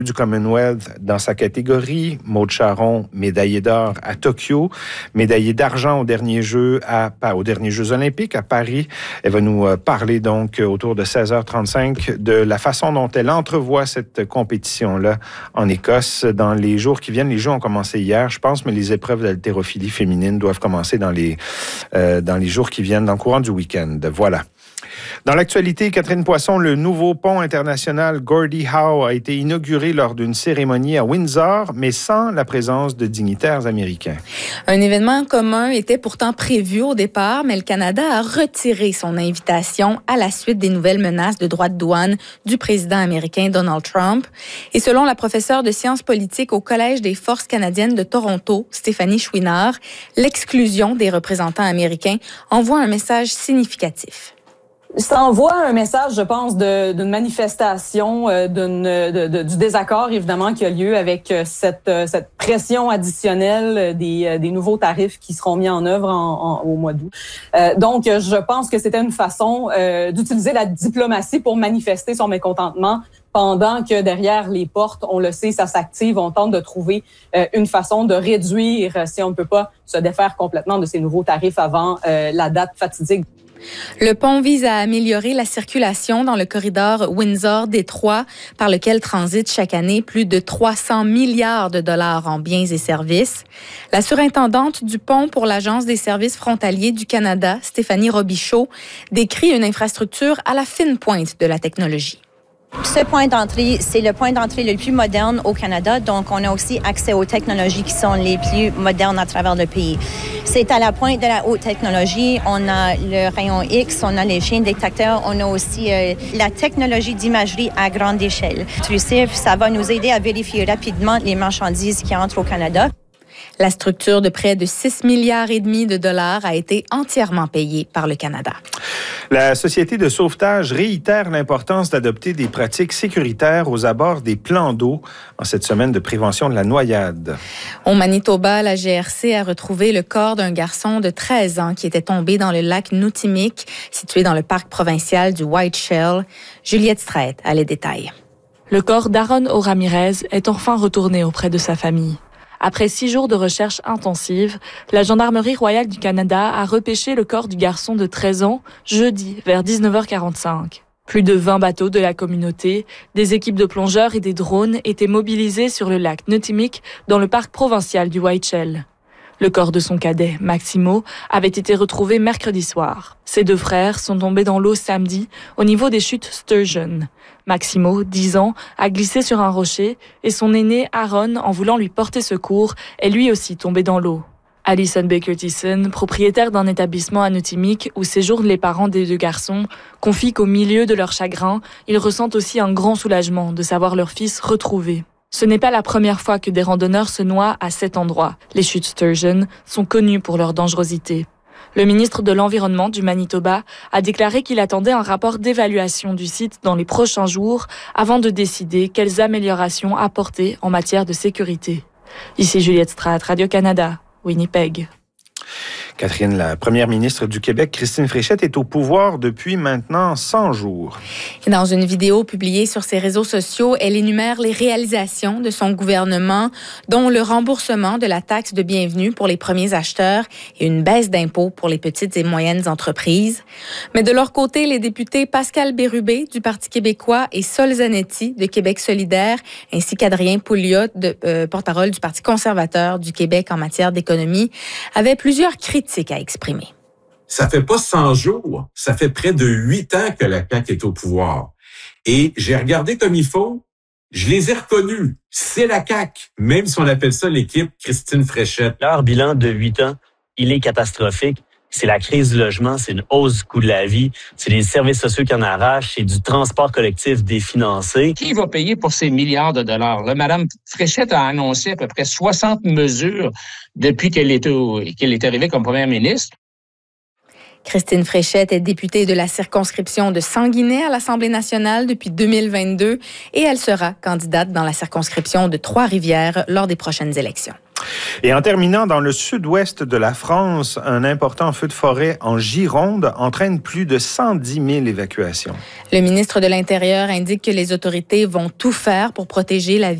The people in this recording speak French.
du Commonwealth dans sa catégorie. Maude Charron, médaillée d'or à Tokyo, médaillée d'argent aux derniers Jeux olympiques à Paris. Elle va nous parler donc autour de 16h35 de la façon dont elle entrevoit cette compétition-là en Écosse dans les jours qui viennent. Les Jeux ont commencé hier, je pense, mais les épreuves d'haltérophilie féminine doivent commencer dans les jours qui viennent, dans le courant du week-end. Voilà. Dans l'actualité, Catherine Poisson, le nouveau pont international Gordie Howe a été inauguré lors d'une cérémonie à Windsor, mais sans la présence de dignitaires américains. Un événement commun était pourtant prévu au départ, mais le Canada a retiré son invitation à la suite des nouvelles menaces de droits de douane du président américain Donald Trump. Et selon la professeure de sciences politiques au Collège des forces canadiennes de Toronto, Stéphanie Chouinard, l'exclusion des représentants américains envoie un message significatif. Ça envoie un message, je pense, d'une manifestation, du désaccord, évidemment, qui a lieu avec cette pression additionnelle des nouveaux tarifs qui seront mis en œuvre au mois d'août. Donc, je pense que c'était une façon d'utiliser la diplomatie pour manifester son mécontentement, pendant que derrière les portes, on le sait, ça s'active, on tente de trouver une façon de réduire, si on ne peut pas se défaire complètement de ces nouveaux tarifs avant la date fatidique. Le pont vise à améliorer la circulation dans le corridor Windsor-Détroit, par lequel transitent chaque année plus de 300 milliards de dollars en biens et services. La surintendante du pont pour l'Agence des services frontaliers du Canada, Stéphanie Robichaud, décrit une infrastructure à la fine pointe de la technologie. Ce point d'entrée, c'est le point d'entrée le plus moderne au Canada. Donc, on a aussi accès aux technologies qui sont les plus modernes à travers le pays. C'est à la pointe de la haute technologie. On a le rayon X, on a les chiens détecteurs, on a aussi la technologie d'imagerie à grande échelle. Ça va nous aider à vérifier rapidement les marchandises qui entrent au Canada. La structure de près de 6,5 milliards de dollars a été entièrement payée par le Canada. La Société de sauvetage réitère l'importance d'adopter des pratiques sécuritaires aux abords des plans d'eau en cette semaine de prévention de la noyade. Au Manitoba, la GRC a retrouvé le corps d'un garçon de 13 ans qui était tombé dans le lac Nutimic, situé dans le parc provincial du White Shell. Juliette Streit a les détails. Le corps d'Aaron O'Ramirez est enfin retourné auprès de sa famille. Après 6 jours de recherche intensive, la Gendarmerie royale du Canada a repêché le corps du garçon de 13 ans jeudi vers 19h45. Plus de 20 bateaux de la communauté, des équipes de plongeurs et des drones étaient mobilisés sur le lac Nutimic dans le parc provincial du White Shell. Le corps de son cadet, Maximo, avait été retrouvé mercredi soir. Ses 2 frères sont tombés dans l'eau samedi au niveau des chutes Sturgeon. Maximo, 10 ans, a glissé sur un rocher et son aîné, Aaron, en voulant lui porter secours, est lui aussi tombé dans l'eau. Alison Baker-Thiessen, propriétaire d'un établissement à Nutimic où séjournent les parents des 2 garçons, confie qu'au milieu de leur chagrin, ils ressentent aussi un grand soulagement de savoir leur fils retrouvé. Ce n'est pas la première fois que des randonneurs se noient à cet endroit. Les chutes Sturgeon sont connues pour leur dangerosité. Le ministre de l'Environnement du Manitoba a déclaré qu'il attendait un rapport d'évaluation du site dans les prochains jours avant de décider quelles améliorations apporter en matière de sécurité. Ici Juliette Streit, Radio-Canada, Winnipeg. Catherine, la première ministre du Québec, Christine Fréchette, est au pouvoir depuis maintenant 100 jours. Et dans une vidéo publiée sur ses réseaux sociaux, elle énumère les réalisations de son gouvernement, dont le remboursement de la taxe de bienvenue pour les premiers acheteurs et une baisse d'impôts pour les petites et moyennes entreprises. Mais de leur côté, les députés Pascal Bérubé du Parti québécois et Sol Zanetti de Québec solidaire, ainsi qu'Adrien Pouliot, porte-parole du Parti conservateur du Québec en matière d'économie, avaient plusieurs critiques à exprimer. Ça fait pas 100 jours, ça fait près de 8 ans que la CAQ est au pouvoir. Et j'ai regardé comme il faut, je les ai reconnus. C'est la CAQ, même si on appelle ça l'équipe Christine Fréchette. Leur bilan de 8 ans, il est catastrophique. C'est la crise du logement, c'est une hausse du coût de la vie, c'est les services sociaux qui en arrachent, c'est du transport collectif définancé. Qui va payer pour ces milliards de dollars? Là, Mme Fréchette a annoncé à peu près 60 mesures depuis qu'elle est arrivée comme première ministre. Christine Fréchette est députée de la circonscription de Sanguinet à l'Assemblée nationale depuis 2022 et elle sera candidate dans la circonscription de Trois-Rivières lors des prochaines élections. Et en terminant, dans le sud-ouest de la France, un important feu de forêt en Gironde entraîne plus de 110 000 évacuations. Le ministre de l'Intérieur indique que les autorités vont tout faire pour protéger la vie